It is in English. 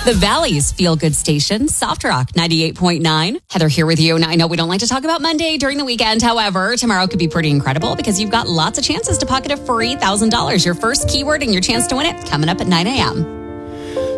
The Valley's Feel Good Station, Soft Rock 98.9. Heather here with you. Now, I know we don't like to talk about Monday during the weekend. However, tomorrow could be pretty incredible because you've got lots of chances to pocket a free $1,000. Your first keyword and your chance to win it coming up at 9 a.m.